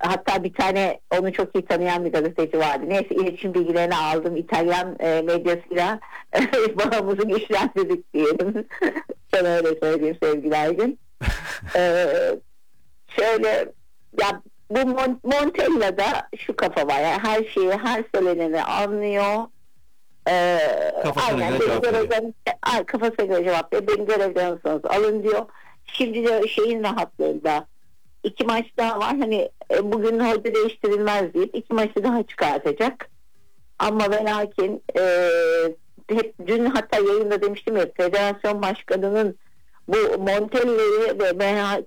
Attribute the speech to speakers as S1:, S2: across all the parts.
S1: Hatta bir tane onu çok iyi tanıyan bir gazeteci vardı. Neyse, iletişim bilgilerini aldım. İtalyan medyasıyla bağımızı güçlendirdik diyelim. Sana öyle söyleyeyim sevgili Aygün. Şöyle, ya bu Montella'da şu kafa var. Yani her şeyi, her söyleneni anlıyor.
S2: Kafasına göre cevap veriyor.
S1: Kafasına göre cevap veriyor. Beni görevden sonra alın diyor. Şimdi de şeyin rahatlığında. 2 maç daha var. Hani bugün hoca değiştirilmez deyip 2 maçı daha çıkartacak. Ama ve lakin hep dün hatta yayında demiştim ya, federasyon başkanının bu Montella'yı ve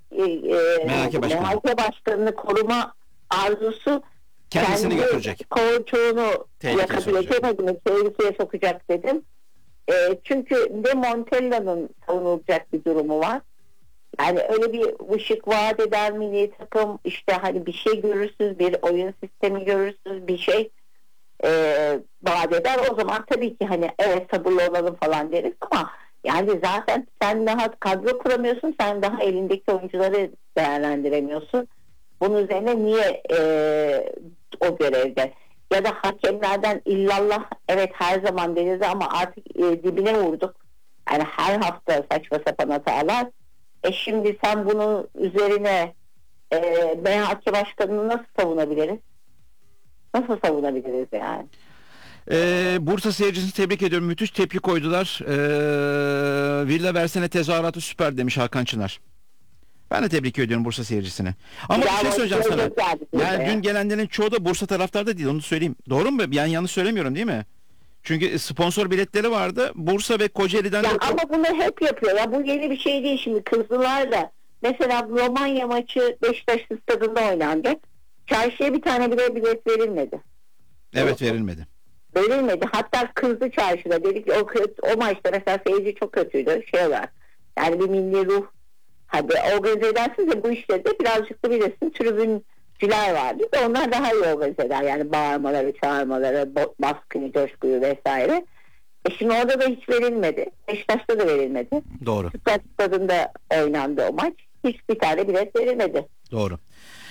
S1: MHK başkanını koruma arzusu
S2: kendisini götürecek.
S1: Koltuğunu tehlikeye sokacak dedim. Çünkü de Montella'nın savunulacak bir durumu var. Yani öyle bir ışık vaat eder milli takım, işte hani bir şey görürsünüz, bir oyun sistemi görürsünüz, bir şey vaat eder. O zaman tabii ki hani evet sabırlı olalım falan deriz ama yani zaten sen daha kadro kuramıyorsun, sen daha elindeki oyuncuları değerlendiremiyorsun. Bunun üzerine niye o görevde? Ya da hakemlerden illallah, evet her zaman denizde ama artık dibine vurduk. Yani her hafta saçma sapan hatalar. Şimdi sen bunun üzerine MHK başkanını nasıl savunabiliriz? Nasıl savunabiliriz yani?
S2: Bursa seyircisini tebrik ediyorum. Müthiş tepki koydular. Villa versene tezahüratı süper demiş Hakan Çınar. Ben de tebrik ediyorum Bursa seyircisini. Ama bir şey söyleyeceğim sana. Yani dün gelenlerin çoğu da Bursa taraftarda değil, onu söyleyeyim. Doğru mu? Yani yanlış söylemiyorum değil mi? Çünkü sponsor biletleri vardı. Bursa ve Kocaeli'den
S1: ya ama bunu hep yapıyor. Ya bu yeni bir şey değil şimdi. Kızlılar da. Mesela Romanya maçı Beşiktaş stadında oynandı. Çarşıya bir tane bile bilet verilmedi.
S2: Evet, verilmedi.
S1: Verilmedi. Hatta kızdı çarşıda. Dedik ki o maçta mesela seyirci çok kötüydü. Şey var. Yani bir milli ruh. Hadi organize edersiniz de bu işlerde birazcık da bilirsin tribüncüler vardı. Onlar daha iyi organize eder. Yani bağırmaları, çağırmaları, baskıyı, coşkuyu vesaire. Şimdi orada da hiç verilmedi. Beşiktaş'ta da verilmedi.
S2: Doğru.
S1: Stuttgart stadında oynandı o maç. Hiçbir tane bilet verilmedi.
S2: Doğru.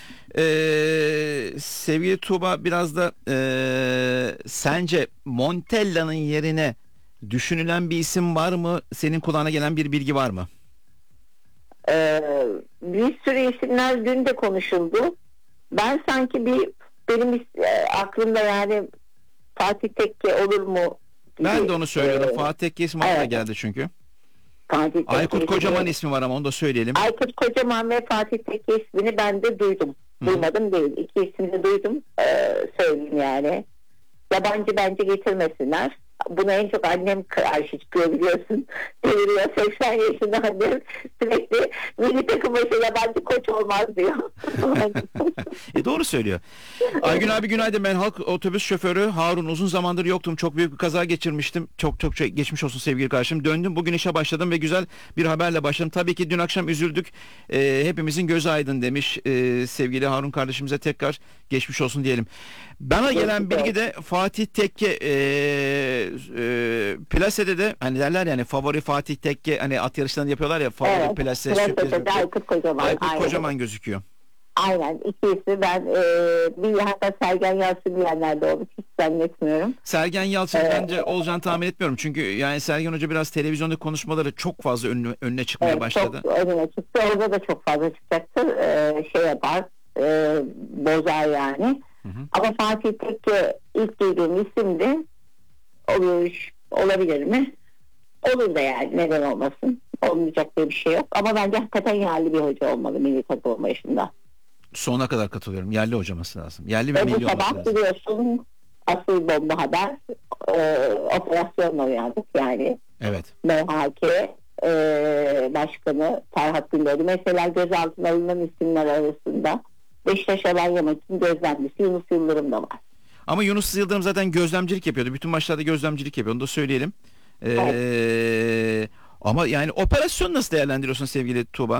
S2: Sevgili Tuğba, biraz da sence Montella'nın yerine düşünülen bir isim var mı? Senin kulağına gelen bir bilgi var mı?
S1: Bir sürü isimler dün de konuşuldu. Ben sanki benim aklımda yani Fatih Tekke olur mu gibi.
S2: Ben de onu söylüyorum. Fatih Tekke ismi aklıma geldi çünkü. Aykut Kocaman ismi var ama onu da söyleyelim.
S1: Aykut Kocaman ve Fatih Tekke ismini ben de duydum. Duymadım değil. İki ismini de duydum. Söyleyeyim yani. Yabancı bence getirmesinler. Buna en çok annem karşı çıkıyor biliyorsun. Deviriyor 80 yaşında annem sürekli milli takım başı yabancı koç olmaz diyor.
S2: Doğru söylüyor. Aygün abi günaydın, ben halk otobüs şoförü Harun, uzun zamandır yoktum, çok büyük bir kaza geçirmiştim, çok geçmiş olsun sevgili kardeşim, döndüm bugün işe başladım ve güzel bir haberle başladım, tabii ki dün akşam üzüldük, hepimizin gözü aydın demiş sevgili Harun kardeşimize, tekrar geçmiş olsun diyelim. Bana gelen bilgi de Fatih Tekke Plase'de de hani derler yani favori Fatih Tekke, hani at yarışlarında yapıyorlar ya favori Plase, sürpriz
S1: Aykut Kocaman.
S2: Aykut Kocaman gözüküyor.
S1: Aynen, ikisi ben bir hatta Sergen Yalçın diyenler de olmuş, hiç zannetmiyorum.
S2: Sergen Yalçın bence olacağını tahmin etmiyorum. Çünkü yani Sergen Hoca biraz televizyonda konuşmaları çok fazla önüne çıkmaya başladı.
S1: Çok önüne çıktı. Orada da çok fazla çıkacaktır. Şey yapar, bozar yani. Ama Fatih Tekke ilk duyduğum isimdi. Olabilir mi? Olur da yani, neden olmasın? Olmayacak diye bir şey yok. Ama bence hakikaten yerli bir hoca olmalı milli takım başında.
S2: Sonuna kadar katılıyorum. Yerli hoca olması lazım. Yerli ve milli olması lazım.
S1: Biliyorsun asıl bomba haber operasyonla uyandık yani.
S2: Evet.
S1: MHK Başkanı Ferhat Güler'i mesela gözaltına alınan isimler arasında Beşiktaş Alanya maçının gözlemcisi Yunus Yıldırım da var.
S2: Ama Yunus Yıldırım zaten gözlemcilik yapıyordu. Bütün maçlarda gözlemcilik yapıyor. Onu da söyleyelim. Ama yani operasyon nasıl değerlendiriyorsun sevgili Tuğba?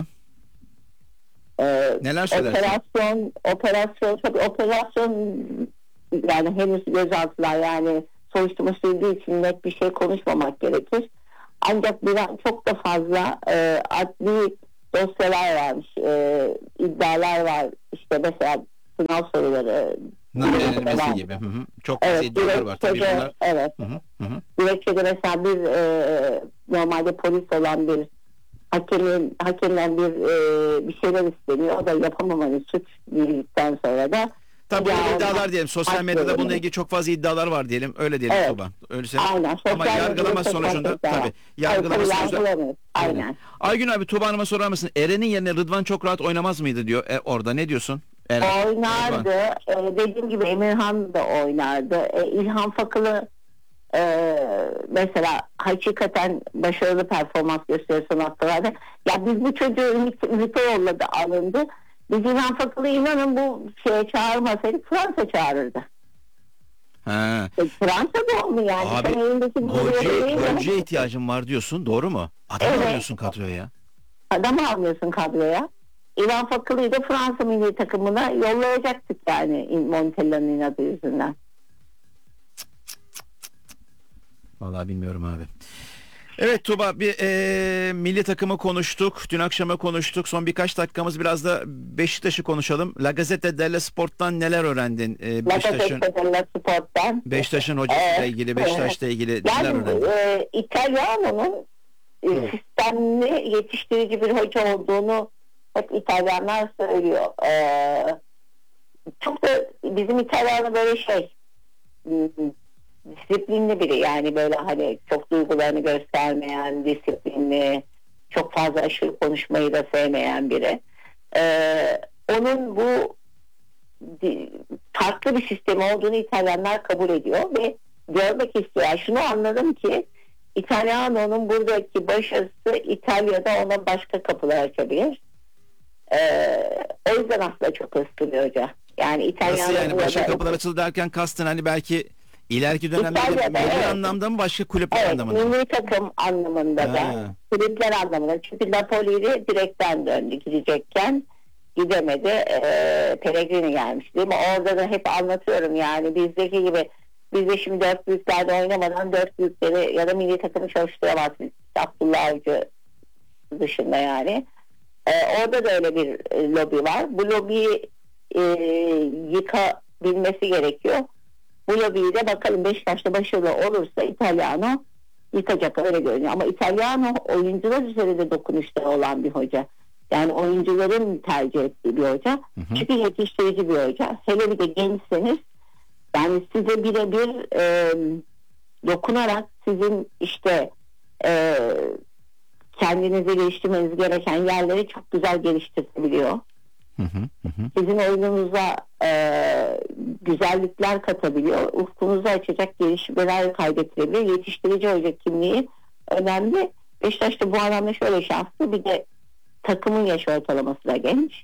S2: Neler söylersin? Operasyon
S1: yani henüz gözaltılar yani soruşturma sürdüğü için net bir şey konuşmamak gerekir. Ancak çok da fazla adli dosyalar varmış, iddialar var. İşte mesela sınav soruları.
S2: Denilmesi gibi. Hı hı. Çok fazla iddialar var tabii bunlar.
S1: Evet.
S2: Hı hı. Hı hı.
S1: Dilekçede mesela bir normalde polis olan bir hakemden bir şeyler isteniyor. O da yapamamanın suç bildikten sonra da
S2: Tabii böyle iddialar diyelim. Sosyal medyada bununla ilgili çok fazla iddialar var diyelim. Öyle diyelim
S1: evet.
S2: Tuğba. Öyle
S1: Aynen.
S2: ama yargılama sonucunda tabii. Yargılama sonucunda.
S1: Aynen.
S2: Aygün abi, Tuğba Hanım'a sorar mısın? Eren'in yerine Rıdvan çok rahat oynamaz mıydı diyor. Orada ne diyorsun? Eren,
S1: oynardı. Dediğim gibi Emirhan da oynardı. İlhan Fakılı mesela hakikaten başarılı performans gösteriyor son haftalarda. Ya biz bu çocuğu ümite yolladı, alındı. Biz İlhan Fakılı inanın bu şeye çağırmasaydık Fransa çağırırdı.
S2: Ha.
S1: Fransa doğumlu yani.
S2: Abi golcüye ihtiyacım var diyorsun, doğru mu? Adam alıyorsun kadroya ya.
S1: Adam almıyorsun kadroya. İlhan Fakılı'yı da Fransa milli takımına yollayacaktık yani Montella'nın inadı yüzünden.
S2: Vallahi bilmiyorum abi. Evet Tuğba, bir milli takımı konuştuk. Dün akşama konuştuk. Son birkaç dakikamız biraz da Beşiktaş'ı konuşalım. La Gazzetta dello Sport'tan neler öğrendin? Beşiktaş'ın hocasıyla ilgili, Beşiktaş'la ilgili neler öğrendin?
S1: İtalyano'nun sistemli yetiştirici bir hoca olduğunu hep İtalyanlar söylüyor. Çok da bizim İtalyanlar böyle disiplinli biri, yani böyle hani çok duygularını göstermeyen, disiplinli, çok fazla aşırı konuşmayı da sevmeyen biri. Onun bu farklı bir sistemi olduğunu İtalyanlar kabul ediyor ve görmek istiyor. Yani şunu anladım ki İtalyano'nun buradaki başarısı İtalya'da ona başka kapılar açabilir. O yüzden aslında çok hırslı bir hoca. Yani İtalyan
S2: nasıl yani başka kapılar açıldı derken kastın hani belki ileriki dönemlerde milli anlamda mı, başka kulüpler anlamında mı?
S1: Milli takım anlamında da, kulüpler anlamında. Çünkü Napoli'yi direkten döndü gidecekken, gidemedi. Pellegrini gelmiş değil mi? Orada da hep anlatıyorum yani bizdeki gibi, biz de şimdi dört büyüklerde oynamadan dört büyükleri ya da milli takımı çalıştıramazsınız. Abdullah Avcı dışında yani. Orada da öyle bir lobi var. Bu lobiyi yıkabilmesi gerekiyor. Bu lobiyi de bakalım Beşiktaş'ta başarılı olursa İtalyano yıkacak, öyle görünüyor. Ama İtalyano oyuncular üzerinde dokunuşları olan bir hoca. Yani oyuncuların tercih ettiği bir hoca. Hı hı. Çünkü yetiştirici bir hoca. Hele bir de gençseniz yani size birebir dokunarak sizin işte kendinizi geliştirmeniz gereken yerleri çok güzel geliştirebiliyor. Sizin oyununuza güzellikler katabiliyor. Ufkunuzu açacak gelişmeler kaydettirebiliyor. Yetiştirici hoca kimliği önemli. Beşiktaş'ta bu anlamda şöyle şanslı. Bir de takımın yaş ortalaması da genç.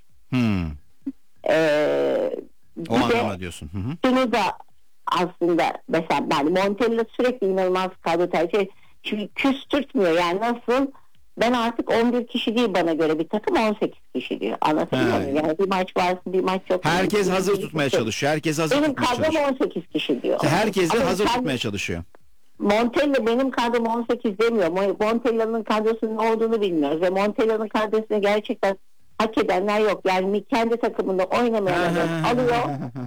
S2: O anlama diyorsun.
S1: Şunu da aslında mesela ben Montella sürekli inanılmaz kadro tercih. Çünkü küstürtmüyor. Yani nasıl? Ben artık 11 kişi değil bana göre bir takım, 18 kişi diyor. Anlatabiliyor muyum? Yani bir maç varsın, bir maç yok.
S2: Herkes hazır tutmaya çalışıyor. Herkes hazır tutmaya çalışıyor.
S1: Benim kadrom 18 kişi diyor.
S2: Herkes de hazır tutmaya çalışıyor.
S1: Montella benim kadrom 18 demiyor. Montella'nın kadrosunun ne olduğunu bilmiyoruz. Ve Montella'nın kadrosunu gerçekten hak edenler yok. Yani kendi takımında oynamayanlar alıyor.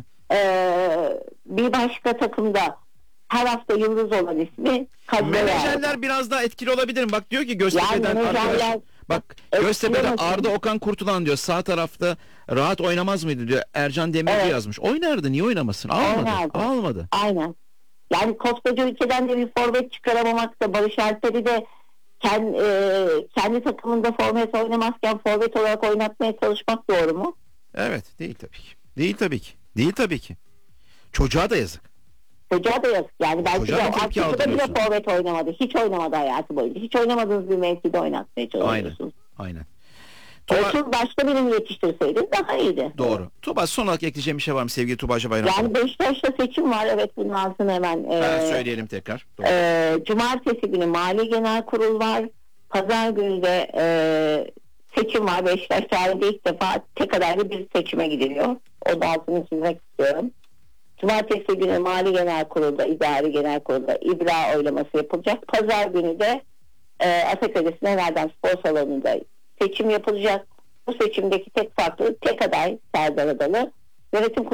S1: Bir başka takımda her hafta yıldız olan ismi kadroya.
S2: Menajerler biraz daha etkili olabilir mi? Bak diyor ki Göztepe'den
S1: yani
S2: arkadaş. Bak Göztepe'de Arda Okan Kurtulan diyor sağ tarafta rahat oynamaz mıydı diyor. Ercan Demirci yazmış. Oynardı, niye oynamasın? Almadı.
S1: Aynen. Yani koskoca ülkeden de bir forvet çıkaramamak da, Barış Alper'i de kendi takımında forvet oynamazken forvet olarak oynatmaya çalışmak doğru mu?
S2: Evet, değil tabii ki. Çocuğa da yazık.
S1: Çocuğa da yazık. Yani belki de Avrupa'da bile forvet oynamadı. Hiç oynamadı hayatı boyunca. Hiç oynamadığınız bir mevkide oynatmaya çalışıyorsunuz.
S2: Aynen.
S1: Tuğba, başka birini yetiştirseydin daha iyiydi.
S2: Doğru. Tuğba, son olarak ekleyeceğim bir şey var mı sevgili Tuğba Bayram?
S1: Yani Beşiktaş'ta seçim var. Evet, bunun altını hemen
S2: söyleyelim tekrar.
S1: Cumartesi günü Mali Genel Kurul var. Pazar günü de seçim var. Beşiktaş tarihinde ilk defa tek adaylı bir seçime gidiliyor. O da altını çizmek istiyorum. Cumartesi günü Mali Genel Kurul'da, İdari Genel Kurul'da ibra oylaması yapılacak. Pazar günü de Ataköy'de Sinan Spor Salonu'nda seçim yapılacak. Bu seçimdeki tek farklılık tek aday Serdar Adalı yönetim